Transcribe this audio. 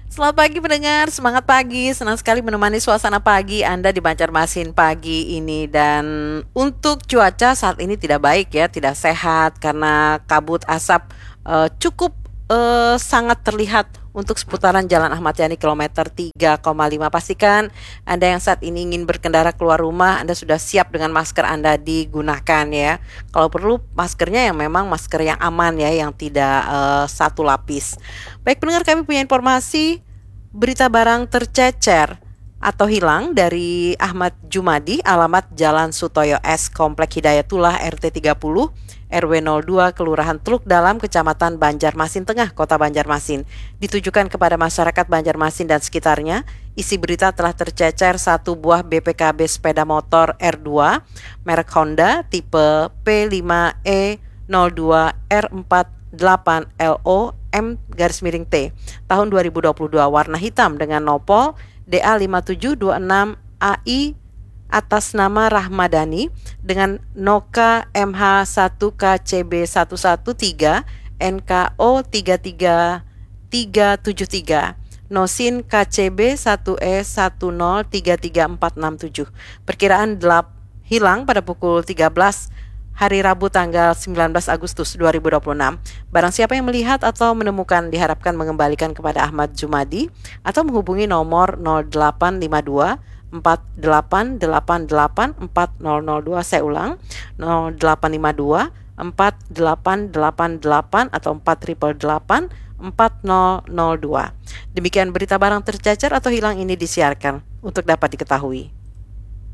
Selamat pagi pendengar, semangat pagi. Senang sekali menemani suasana pagi Anda di Banjarmasin pagi ini. Dan untuk cuaca saat ini tidak baik ya, tidak sehat karena kabut asap cukup sangat terlihat untuk seputaran Jalan Ahmad Yani kilometer 3,5. Pastikan Anda yang saat ini ingin berkendara keluar rumah, Anda sudah siap dengan masker Anda digunakan ya. Kalau perlu maskernya yang memang masker yang aman ya, yang tidak satu lapis. Baik pendengar, kami punya informasi berita barang tercecer atau hilang dari Ahmad Jumadi, alamat Jalan Sutoyo S, Komplek Hidayatullah, RT 30, RW 02, Kelurahan Teluk Dalam, Kecamatan Banjarmasin Tengah, Kota Banjarmasin. Ditujukan kepada masyarakat Banjarmasin dan sekitarnya. Isi berita telah tercecer satu buah BPKB sepeda motor R2 merek Honda tipe P5E02R48LO M-T tahun 2022, warna hitam dengan nopol DA5726AI atas nama Rahmadani dengan NOKA MH1KCB113 NKO 33373 Nosin KCB 1E103347. Perkiraan hilang pada pukul 13 hari Rabu tanggal 19 Agustus 2026. Barang siapa yang melihat atau menemukan diharapkan mengembalikan kepada Ahmad Jumadi atau menghubungi nomor 0852 48884002. Saya ulang, 0852 4888 atau 4888 4002. Demikian berita barang tercecer atau hilang ini disiarkan untuk dapat diketahui.